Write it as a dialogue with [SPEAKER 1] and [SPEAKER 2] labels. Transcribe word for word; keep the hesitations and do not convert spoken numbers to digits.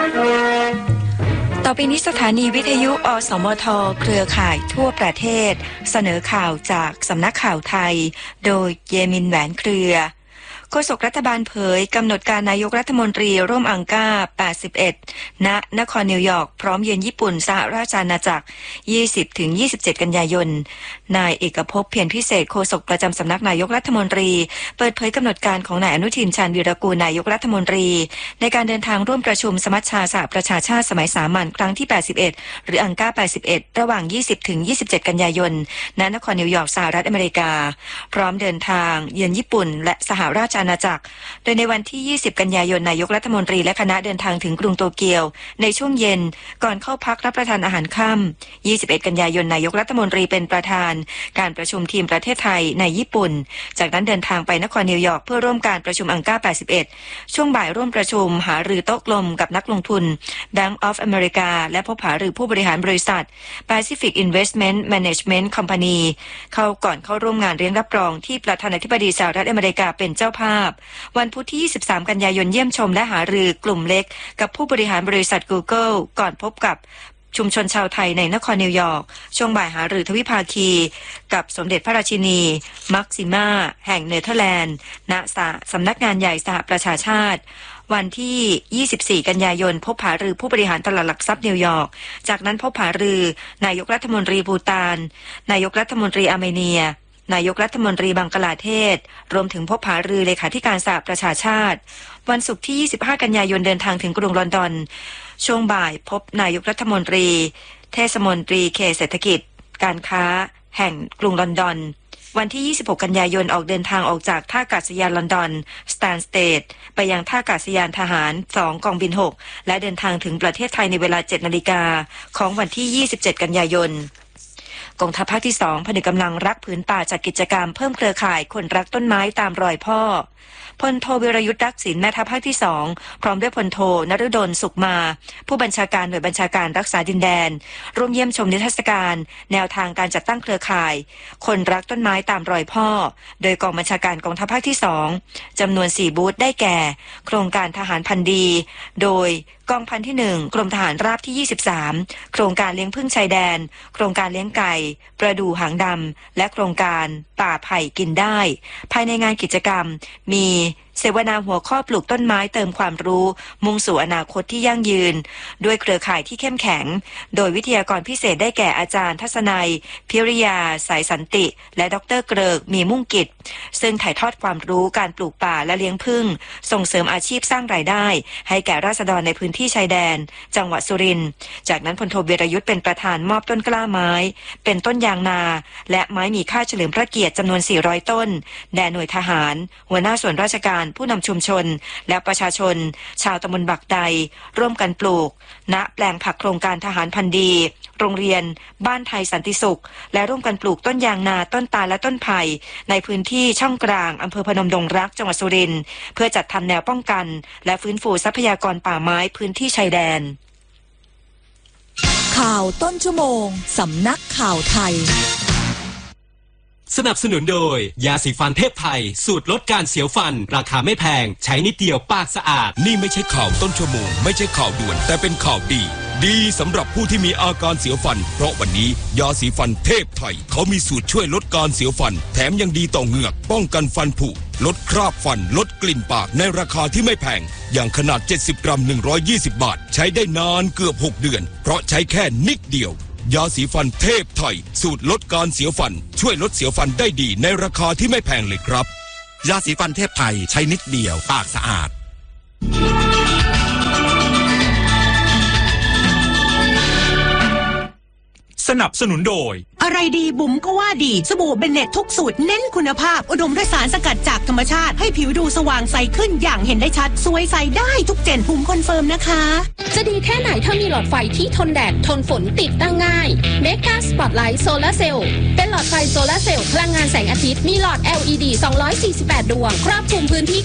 [SPEAKER 1] ต่อไปนี้สถานีวิทยุอสมทเครือข่ายทั่วประเทศเสนอข่าวจากสำนักข่าวไทยโดยเยมินแหวนเครือโฆษกรัฐบาลเผยกำหนดการนายกรัฐมนตรีร่วมอังกาแปดสิบเอ็ดณนครนิวยอร์กพร้อมเยือนญี่ปุ่นสหราชอาณาจักร ยี่สิบถึงยี่สิบเจ็ด กันยายนนายเอกภพเพียรพิเศษโฆษกประจำสำนักนายกรัฐมนตรีเปิดเผยกำหนดการของนายอนุทินชาญวีรกูลนายกรัฐมนตรีในการเดินทางร่วมประชุมสมัชชาสหประชาชาติสมัยสามัญครั้งที่แปดสิบเอ็ดหรืออังกาแปดสิบเอ็ดระหว่างยี่สิบถึงยี่สิบเจ็ด กันยายนณนครนิวยอร์กสหรัฐอเมริกาพร้อมเดินทางเยือนญี่ปุ่นและสหราชอาณาจักรโดยในวันที่ยี่สิบกันยายนนายกรัฐมนตรีและคณะเดินทางถึงกรุงโตเกียวในช่วงเย็นก่อนเข้าพักรับประทานอาหารค่ำยี่สิบเอ็ดกันยายนนายกรัฐมนตรีเป็นประธานการประชุมทีมประเทศไทยในญี่ปุ่นจากนั้นเดินทางไปนครนิวยอร์กเพื่อร่วมการประชุมอังกาแปดสิบเอ็ดช่วงบ่ายร่วมประชุมหารือโต๊ะกลมกับนักลงทุน Bank of America และพบหารือผู้บริหารบริษัท Pacific Investment Management Company เข้าก่อนเข้าร่วมงานเลี้ยงรับรองที่ประธานาธิบดีสหรัฐอเมริกาเป็นเจ้าภาพวันพุธที่ยี่สิบสามกันยายนเยี่ยมชมและหารือกลุ่มเล็กกับผู้บริหารบริษัท Google ก่อนพบกับชุมชนชาวไทยในนครนิวยอร์กช่วงบ่ายหารือทวิภาคีกับสมเด็จพระราชินีมักซิมาแห่งเนเธอร์แลนด์ณสำนักงานใหญ่สหประชาชาติวันที่ยี่สิบสี่กันยายนพบหารือผู้บริหารตลาดหลักทรัพย์นิวยอร์กจากนั้นพบหารือนายกรัฐมนตรีบูตานนายกรัฐมนตรีอาร์เมเนียนายกรัฐมนตรีบังกลาเทศรวมถึงพบหารือเลขาธิการสหประชาชาติวันศุกร์ที่ยี่สิบห้ากันยายนเดินทางถึงกรุงลอนดอนช่วงบ่ายพบนายกรัฐมนตรีเทศมนตรีเขตเศรษฐกิจการค้าแห่งกรุงลอนดอนวันที่ยี่สิบหกกันยายนออกเดินทางออกจากท่าอากาศยานลอนดอนสแตนสเตดไปยังท่าอากาศยานทหารสองกองบินหกและเดินทางถึงประเทศไทยในเวลา เจ็ดนาฬิกาของวันที่ยี่สิบเจ็ดกันยายนกองทัพภาคที่สองผนึกกำลังรักผืนป่าจัดกิจกรรมเพิ่มเครือข่ายคนรักต้นไม้ตามรอยพ่อพลโทวิรยุทธ์รักษิณแม่ทัพภาคที่สองพร้อมด้วยพลโทนฤดลสุขมาผู้บัญชาการหน่วยบัญชาการรักษาดินแดนร่วมเยี่ยมชมนิทรรศการแนวทางการจัดตั้งเครือข่ายคนรักต้นไม้ตามรอยพ่อโดยกองบัญชาการกองทัพภาคที่สองจำนวนสี่บูธได้แก่โครงการทหารพันธุ์ดีโดยกองพันที่หนึ่งกรมทหารราบที่ยี่สิบสามโครงการเลี้ยงผึ้งชายแดนโครงการเลี้ยงไก่ประดู่หางดำและโครงการป่าไผ่กินได้ภายในงานกิจกรรมมีเสวนาหัวข้อปลูกต้นไม้เติมความรู้มุ่งสู่อนาคตที่ยั่งยืนด้วยเครือข่ายที่เข้มแข็งโดยวิทยากรพิเศษได้แก่อาจารย์ทัศนัยพิริยาสายสันติและดรเกริกมีมุ่งกิจซึ่งถ่ายทอดความรู้การปลูกป่าและเลี้ยงผึ้งส่งเสริมอาชีพสร้างรายได้ให้แก่ราษฎรในพื้นที่ชายแดนจังหวัดสุรินทร์จากนั้นพลโทวีรยุทธ์เป็นประธานมอบต้นกล้าไม้เป็นต้นยางนาและไม้มีค่าเฉลิมพระเกียรติจำนวนสี่ร้อยต้นแด่หน่วยทหารหัวหน้าส่วนราชการผู้นำชุมชนและประชาชนชาวตำบลบักใดร่วมกันปลูกณแปลงผักโครงการทหารพันธุ์ดีโรงเรียนบ้านไทยสันติสุขและร่วมกันปลูกต้นยางนาต้นตาลและต้นไผ่ในพื้นที่ช่องกลางอำเภอพนมดงรักจังหวัดสุรินทร์เพื่อจัดทำแนวป้องกันและฟื้นฟูทรัพยากรป่าไม้พื้นที่ชายแดน
[SPEAKER 2] ข่าวต้นชั่วโมงสำนักข่าวไทย
[SPEAKER 3] สนับสนุนโดยยาสีฟันเทพไทยสูตรลดการเสียวฟันราคาไม่แพงใช้นิดเดียวปากสะอาด
[SPEAKER 4] นี่ไม่ใช่ข่าวต้นชั่วโมงไม่ใช่ข่าวด่วนแต่เป็นข่าวดีดีสำหรับผู้ที่มีอาการเสียวฟันเพราะวันนี้ยาสีฟันเทพไทยเขามีสูตรช่วยลดการเสียวฟันแถมยังดีต่อเหงือกป้องกันฟันผุลดคราบฟันลดกลิ่นปากในราคาที่ไม่แพงอย่างขนาดเจ็ดสิบกรัมหนึ่งร้อยยี่สิบบาทใช้ได้นานเกือบหกเดือนเพราะใช้แค่นิดเดียวยาสีฟันเทพไทยสูตรลดการเสียวฟันช่วยลดเสียวฟันได้ดีในราคาที่ไม่แพงเลยครับ
[SPEAKER 5] ยาสีฟันเทพไทยใช้นิดเดียวปากสะอาด
[SPEAKER 6] สนับสนุนโดย
[SPEAKER 7] อะไรดีบุ๋มก็ว่าดีสบู่เบนเน็ตทุกสูตรเน้นคุณภาพอุดมด้วยสารสกัดจากธรรมชาติให้ผิวดูสว่างใสขึ้นอย่างเห็นได้ชัดสวยใสได้ทุกเจนบุ๋มคอนเฟิร์มนะคะ
[SPEAKER 8] จะดีแค่ไหนถ้ามีหลอดไฟที่ทนแดดทนฝนติดตั้งง่ายเมกาสปอตไลท์โซลาร์เซลล์เป็นหลอดไฟโซลาร์เซลล์พลังงานแสงอาทิตย์มีหลอด แอล อี ดี สองร้อยสี่สิบแปดดวงครอบคลุมพื้นที่